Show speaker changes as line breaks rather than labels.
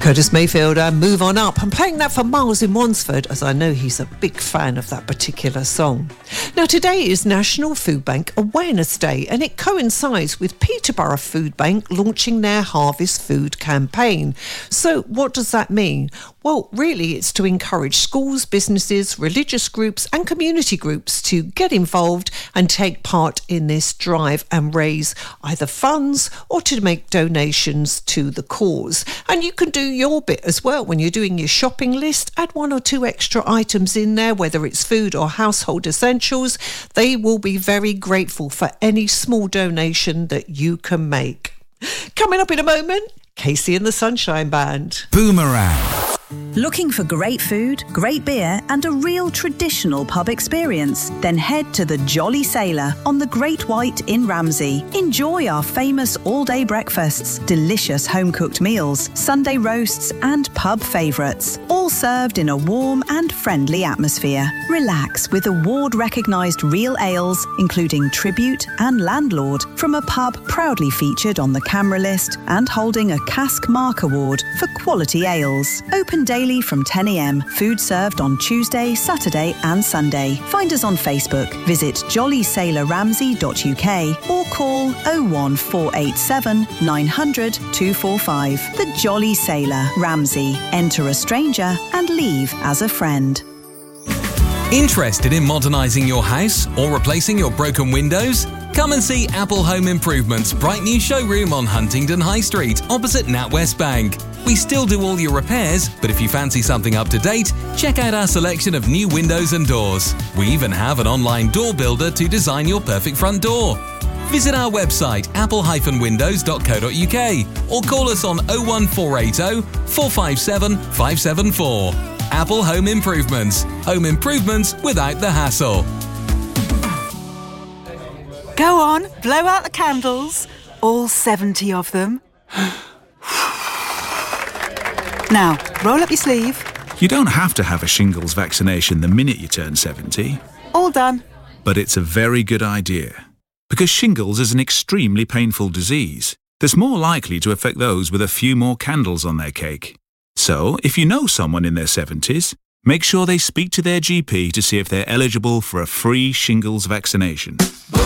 Curtis Mayfield and Move On Up. I'm playing that for Miles in Wansford, as I know he's a big fan of that particular song. Now, today is National Food Bank Awareness Day, and it coincides with Peterborough Food Bank launching their Harvest Food campaign. So what does that mean? Well, really, it's to encourage schools, businesses, religious groups and community groups to get involved and take part in this drive and raise either funds or to make donations to the cause. And you can do your bit as well when you're doing your shopping list. Add 1 or 2 extra items in there, whether it's food or household essentials. They will be very grateful for any small donation that you can make. Coming up in a moment, Casey and the Sunshine Band.
Boomerang.
Looking for great food, great beer and a real traditional pub experience? Then head to the Jolly Sailor on the Great White in Ramsey. Enjoy our famous all-day breakfasts, delicious home-cooked meals, Sunday roasts and pub favourites, all served in a warm and friendly atmosphere. Relax with award-recognised real ales, including Tribute and Landlord, from a pub proudly featured on the camera list and holding a Cask Mark Award for quality ales. Open daily from 10 a.m. Food served on Tuesday, Saturday and Sunday. Find us on Facebook. Visit jollysailorramsey.uk or call 01487 900 245. The Jolly Sailor Ramsey. Enter a stranger and leave as a friend.
Interested in modernising your house or replacing your broken windows? Come and see Apple Home Improvement's bright new showroom on Huntingdon High Street, opposite NatWest Bank. We still do all your repairs, but if you fancy something up to date, check out our selection of new windows and doors. We even have an online door builder to design your perfect front door. Visit our website apple-windows.co.uk or call us on 01480 457 574. Apple Home Improvements. Home improvements without the hassle.
Go on, blow out the candles. All 70 of them. Now, roll up your sleeve.
You don't have to have a shingles vaccination the minute you turn 70.
All done.
But it's a very good idea. Because shingles is an extremely painful disease that's more likely to affect those with a few more candles on their cake. So, if you know someone in their 70s, make sure they speak to their GP to see if they're eligible for a free shingles vaccination.